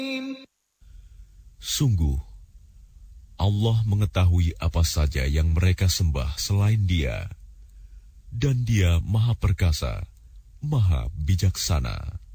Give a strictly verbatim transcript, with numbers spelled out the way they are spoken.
Sungguh, Allah mengetahui apa saja yang mereka sembah selain Dia, dan Dia Maha Perkasa, Maha Bijaksana.